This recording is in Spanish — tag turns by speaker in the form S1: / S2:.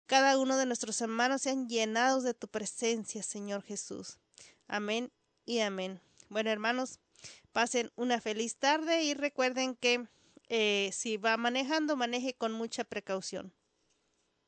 S1: cada uno de nuestros hermanos sean llenados de tu presencia, Señor Jesús. Amén y amén. Bueno, hermanos, pasen una feliz tarde y recuerden que si va manejando, maneje con mucha precaución.